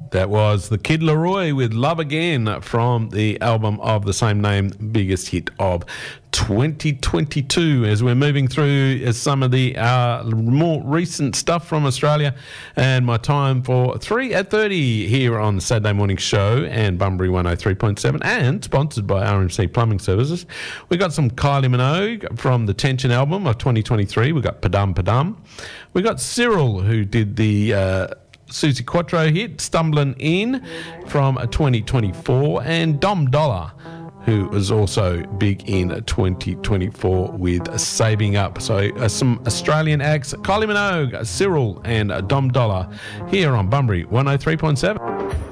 That was the Kid Laroi with Love Again from the album of the same name, biggest hit of 2022. As we're moving through some of the more recent stuff from Australia, and my time for 3 at 30 here on the Saturday Morning Show and Bunbury 103.7, and sponsored by RMC Plumbing Services. We got some Kylie Minogue from the Tension album of 2023. We got Padam Padam. We got Cyril, who did the Susie Quattro hit, Stumbling In, from 2024, and Dom Dollar, who was also big in 2024 with Saving Up. So some Australian acts, Kylie Minogue, Cyril and Dom Dollar, here on Bunbury 103.7.